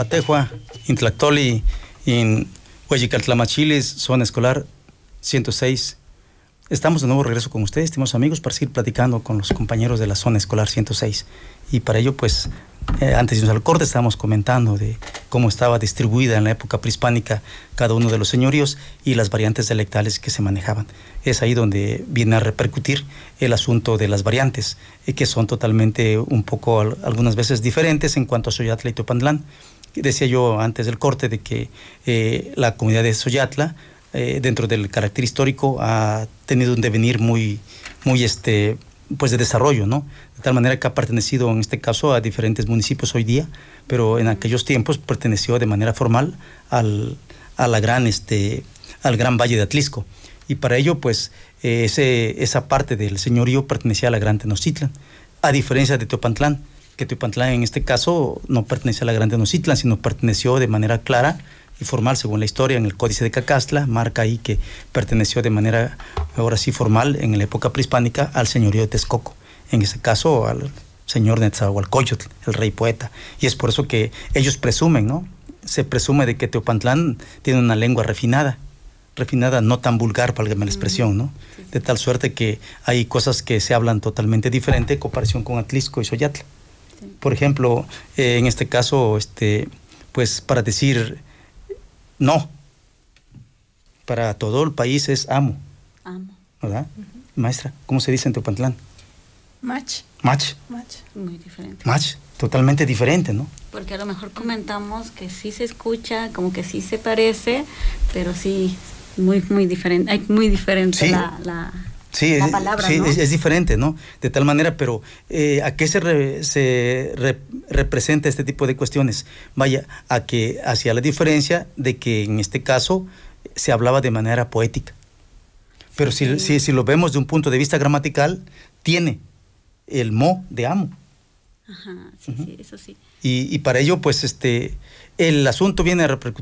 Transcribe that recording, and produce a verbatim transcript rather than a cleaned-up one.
Zapatejua, Intlactoli, en Hueyicaltlamachiles, zona escolar ciento seis. Estamos de nuevo regreso con ustedes, estimados amigos, para seguir platicando con los compañeros de la zona escolar ciento seis. Y para ello, pues, eh, antes de irnos al corte, estábamos comentando de cómo estaba distribuida en la época prehispánica cada uno de los señoríos y las variantes dialectales que se manejaban. Es ahí donde viene a repercutir el asunto de las variantes, eh, que son totalmente un poco, al, algunas veces diferentes en cuanto a Xoyatla y Teopantlán. Decía yo antes del corte de que eh, la comunidad de Xoyatla, Eh, dentro del carácter histórico, ha tenido un devenir muy, muy este, pues de desarrollo, ¿no? De tal manera que ha pertenecido en este caso a diferentes municipios hoy día, pero en aquellos tiempos perteneció de manera formal al, a la gran, este, al gran Valle de Atlisco. Y para ello, pues, eh, ese, esa parte del señorío pertenecía a la Gran Tenochtitlan, a diferencia de Teopantlán, que Teopantlán en este caso no pertenecía a la Gran Tenochtitlan, sino perteneció de manera clara y formal, según la historia, en el Códice de Cacastla, marca ahí que perteneció de manera, ahora sí, formal, en la época prehispánica, al señorío de Texcoco, en ese caso al señor Netzahualcóyotl, el rey poeta. Y es por eso que ellos presumen, ¿no? Se presume de que Teopantlán tiene una lengua refinada, refinada, no tan vulgar, válgame la expresión, ¿no? Sí, sí. De tal suerte que hay cosas que se hablan totalmente diferente en comparación con Atlisco y Xoyatla. Sí. Por ejemplo, eh, en este caso, este, pues para decir no, para todo el país es amo. Amo. ¿Verdad? Uh-huh. Maestra, ¿cómo se dice en Teopantlán? Mach. Mach. Mach. Muy diferente. Mach, totalmente diferente, ¿no? Porque a lo mejor comentamos que sí se escucha, como que sí se parece, pero sí, muy, muy diferente. Hay muy diferente sí. la... la... Sí, la es, palabra, sí ¿no? es, es diferente, ¿no? De tal manera, pero eh, ¿a qué se, re, se re, representa este tipo de cuestiones? Vaya, a que hacia la diferencia de que en este caso se hablaba de manera poética. Pero sí. si, si, si lo vemos de un punto de vista gramatical, tiene el mo de amo. Ajá, sí, uh-huh. sí, eso sí. Y, y para ello, pues, este, el asunto viene a repercutir